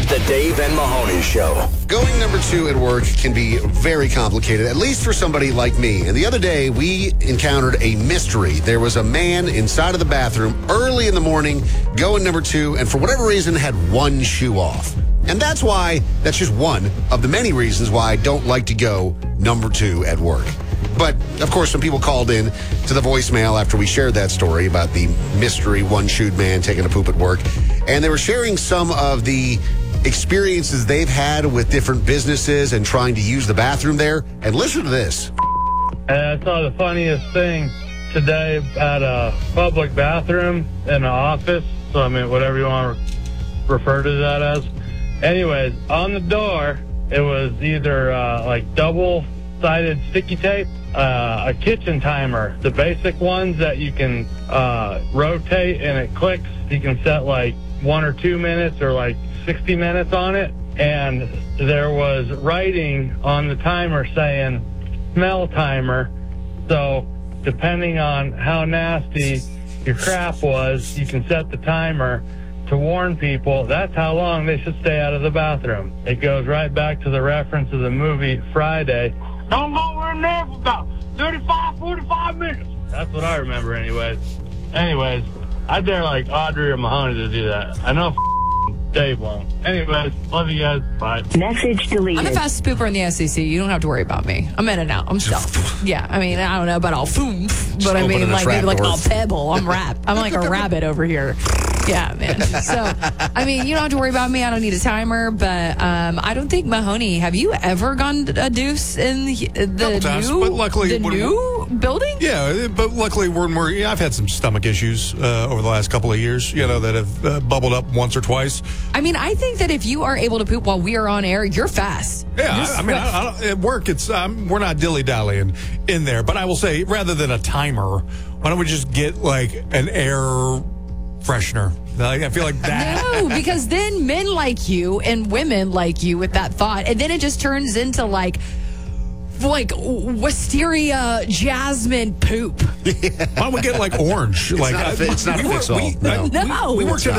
the Dave and Mahoney Show. Going number 2 at work can be very complicated, at least for somebody like me. And the other day, we encountered a mystery. There was a man inside of the bathroom early in the morning going number 2, and for whatever reason had one shoe off. And that's just one of the many reasons why I don't like to go number 2 at work. But, of course, some people called in to the voicemail after we shared that story about the mystery one-shoed man taking a poop at work. And they were sharing some of the experiences they've had with different businesses and trying to use the bathroom there. And listen to this. I saw the funniest thing today at a public bathroom in an office. So, I mean, whatever you want to refer to that as. Anyways, on the door, it was either like double-sided sticky tape, a kitchen timer, the basic ones that you can rotate and it clicks. You can set like 1 or 2 minutes or like 60 minutes on it. And there was writing on the timer saying smell timer. So depending on how nasty your crap was, you can set the timer to warn people that's how long they should stay out of the bathroom. It goes right back to the reference of the movie Friday. Don't go in there for about 35, 45 minutes. That's what I remember anyways. Anyways, I dare like Audrey or Mahoney to do that. I know Dave won't. Anyways, love you guys. Bye. Message deleted. I'm the fastest pooper in the SEC. You don't have to worry about me. I'm in and out. I'm stealth. Yeah, I mean, I don't know about all boom, but I mean, like maybe like all pebble. I'm like a rabbit over here. Yeah, man. So, I mean, you don't have to worry about me. I don't need a timer, but I don't think, Mahoney, have you ever gone a deuce in the new building? Yeah, but luckily I've had some stomach issues over the last couple of years, that have bubbled up once or twice. I mean, I think that if you are able to poop while we are on air, you're fast. Yeah, at work, we're not dilly-dallying in there. But I will say, rather than a timer, why don't we just get like an air freshener? I feel like that. No, because then men like you and women like you with that thought, and then it just turns into like wisteria jasmine poop. Why don't we get like orange? It's not a fix-all. No. We worked at